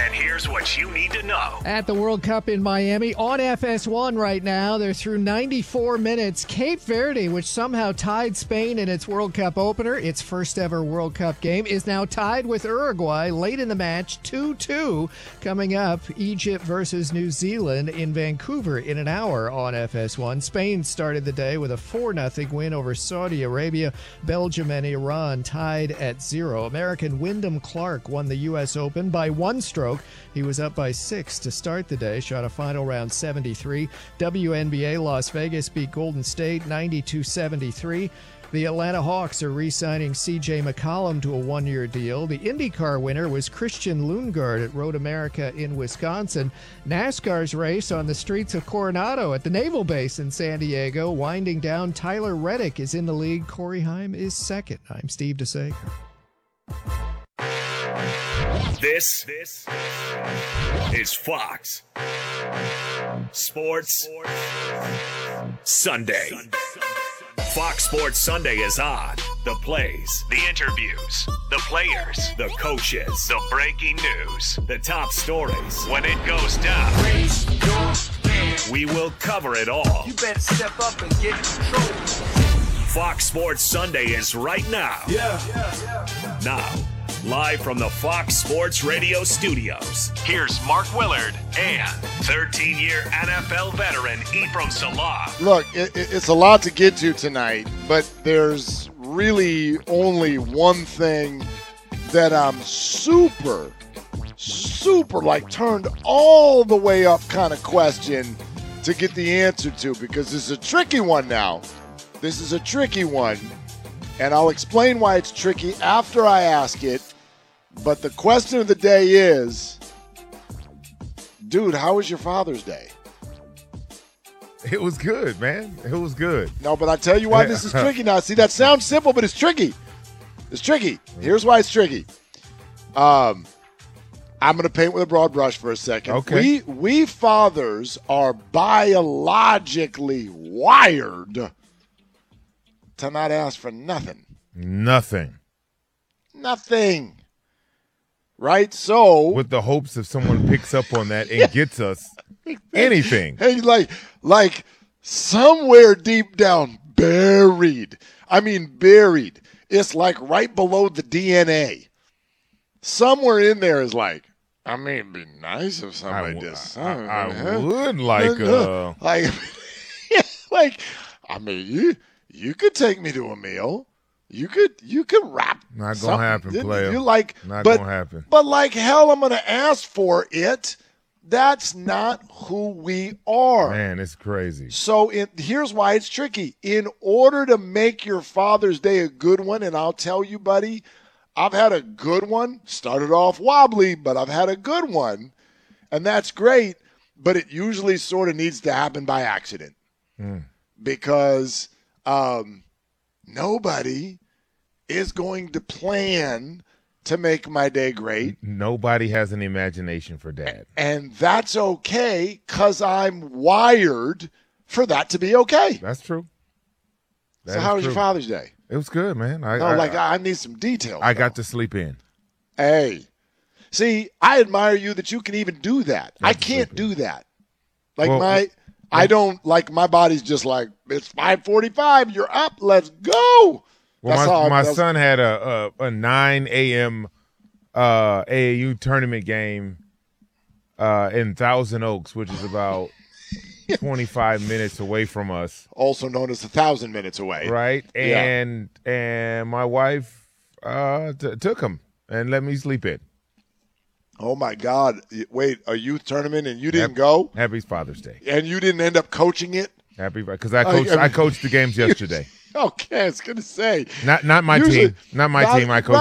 And here's what you need to know. At the World Cup in Miami, on FS1 right now, they're through 94 minutes. Cape Verde, which somehow tied Spain in its World Cup opener, its first ever World Cup game, is now tied with Uruguay late in the match, 2-2. Coming up, Egypt versus New Zealand in Vancouver in an hour on FS1. Spain started the day with a 4-0 win over Saudi Arabia. Belgium and Iran tied at 0. American Wyndham Clark won the U.S. Open by 1 stroke. He was up by 6 to start the day, shot a final round 73. WNBA Las Vegas beat Golden State 92-73. The Atlanta Hawks are re-signing C.J. McCollum to a 1-year deal. The IndyCar winner was Christian Lundgaard at Road America in Wisconsin. NASCAR's race on the streets of Coronado at the Naval Base in San Diego winding down. Tyler Reddick is in the lead. Corey Heim is second. I'm Steve DeSager. This is Fox Sports Sunday. Fox Sports Sunday is on. The plays, the interviews, the players, the coaches, the breaking news, the top stories. When it goes down, we will cover it all. You better step up and get in control. Fox Sports Sunday is right now. Now, live from the Fox Sports Radio studios, here's Mark Willard and 13-year NFL veteran Ephraim Salah. Look, it's a lot to get to tonight, but there's really only one thing that I'm super, like turned all the way up kind of question to get the answer to, because this is a tricky one now. This is a tricky one, and I'll explain why it's tricky after I ask it. But the question of the day is, dude, how was your Father's Day? It was good, man. It was good. No, but I tell you why this is tricky now. See, that sounds simple, but it's tricky. It's tricky. Here's why it's tricky. I'm going to paint with a broad brush for a second. Okay. We fathers are biologically wired to not ask for nothing. Nothing. Right? So, with the hopes if someone picks up on that and gets us anything. Hey, like somewhere deep down, buried. It's like right below the DNA. Somewhere in there is like, it'd be nice if somebody did something. I would like you could take me to a meal. You could rap. Not gonna happen, player. Not gonna happen. But like hell, I'm gonna ask for it. That's not who we are. Man, it's crazy. So here's why it's tricky. In order to make your Father's Day a good one, and I'll tell you, buddy, I've had a good one. Started off wobbly, but I've had a good one, and that's great. But it usually sort of needs to happen by accident because nobody is going to plan to make my day great. Nobody has an imagination for Dad. And that's okay because I'm wired for that to be okay. That's true. So how was your Father's Day? It was good, man. I need some details. I got to sleep in. Hey. See, I admire you that you can even do that. I can't do that. My body's just like, it's 5:45, you're up, let's go. Well, my son had a 9 a.m. AAU tournament game in Thousand Oaks, which is about 25 minutes away from us. Also known as 1,000 minutes away. Right? And my wife took him and let me sleep in. Oh, my God. Wait, a youth tournament and you didn't go? Happy Father's Day. And you didn't end up coaching it? Because I coached the games yesterday. Okay, I was going to say. Not my team. Not my team. I coached